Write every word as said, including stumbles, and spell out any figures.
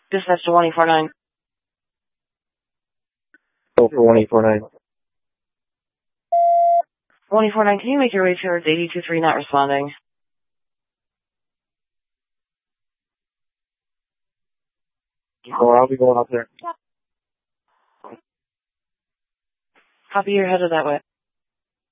Dispatch to one eight four nine. Go for one eight four nine. one eight four nine, can you make your way towards eight two three not responding? Or I'll be going up there. Copy, you're headed that way.